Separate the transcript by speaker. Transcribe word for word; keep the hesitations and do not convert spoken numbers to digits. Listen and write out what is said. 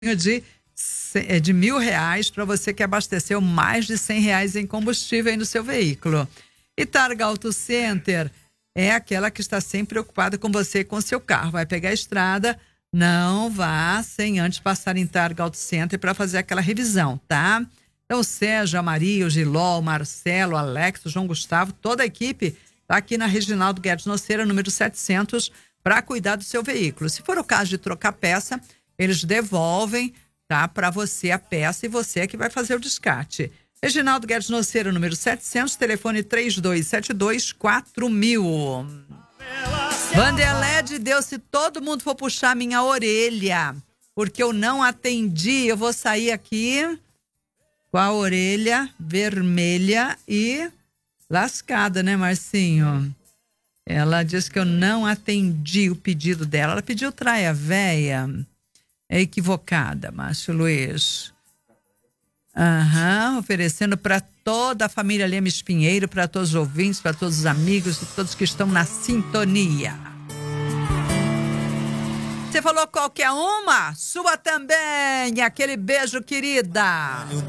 Speaker 1: de, de mil reais para você que abasteceu mais de cem reais em combustível aí no seu veículo. E Targa Auto Center é aquela que está sempre preocupada com você e com seu carro. Vai pegar a estrada, não vá sem antes passar em Targa Auto Center para fazer aquela revisão, tá? Então o Sérgio, a Maria, o Giló, o Marcelo, o Alex, o João Gustavo, toda a equipe está aqui na Reginaldo Guedes Noceira, número setecentos, para cuidar do seu veículo. Se for o caso de trocar peça, eles devolvem, tá, para você a peça e você é que vai fazer o descarte. Reginaldo Guedes Noceira, número setecentos, telefone três dois sete dois quatro mil. Vanderled, Deus, se todo mundo for puxar minha orelha, porque eu não atendi, eu vou sair aqui com a orelha vermelha e lascada, né, Marcinho? Ela disse que eu não atendi o pedido dela. Ela pediu traia véia. É equivocada, Márcio Luiz. Aham, oferecendo para toda a família Lemes Pinheiro, para todos os ouvintes, para todos os amigos e todos que estão na sintonia. Você falou qualquer uma? Sua também. Aquele beijo, querida.